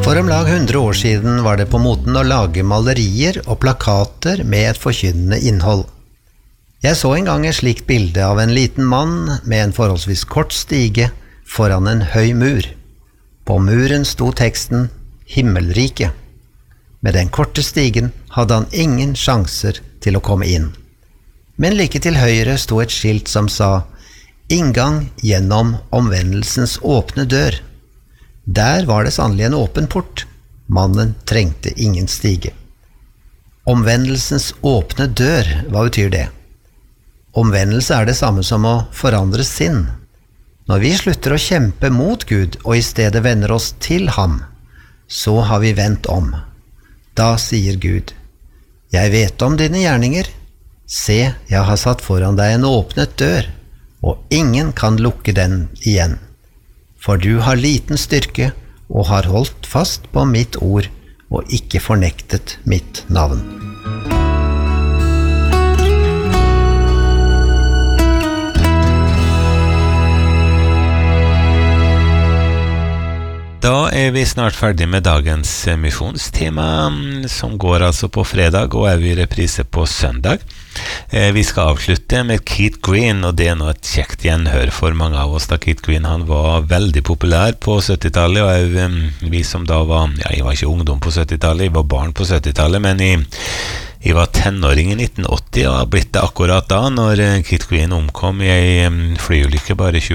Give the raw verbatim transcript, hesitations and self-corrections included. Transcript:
For om lag hundre år siden var det på moten å lage malerier og plakater med et forkynnende innhold. Jeg så en gang et slikt bilde av en liten mann med en forholdsvis kort stige foran en høy mur. På muren sto teksten «Himmelrike». Med den korte stigen hadde han ingen sjanser til å komme inn. Men like til høyre sto et skilt som sa «Inngang gjennom omvendelsens åpne dør». Der var det sannelig en åpen port. Mannen trengte ingen stige. Omvendelsens åpne dør, hva betyr det? Omvendelse er det samme som å forandre sinn. Når vi slutter å kjempe mot Gud og i stedet vender oss til ham, så har vi vendt om. Da sier Gud, «Jeg vet om dine gjerninger. Se, jeg har satt foran deg en åpnet dør, og ingen kan lukke den igjen. For du har liten styrke og har holdt fast på mitt ord og ikke fornektet mitt navn.» Da er vi snart ferdig med dagens misjonstema, som går altså på fredag, og er vi i reprise på søndag. Vi skal avslutte med Keith Green, og det er nå et kjekt gjenhør for mange av oss, da Keith Green han var veldig populær på syttitallet, og vi som da var, ja, jeg var ikke ungdom på syttitallet, jeg var barn på syttitallet, men jeg, jeg var tenåring i nitten åtti, og har blitt det akkurat da, når Keith Green omkom i en flyulykke bare tjue